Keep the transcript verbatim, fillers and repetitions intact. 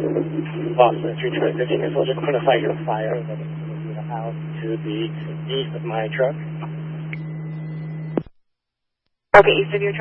Boston three two fifteen, so just notify your fire that it's going to be the house to the east of my truck. Okay, east of your truck.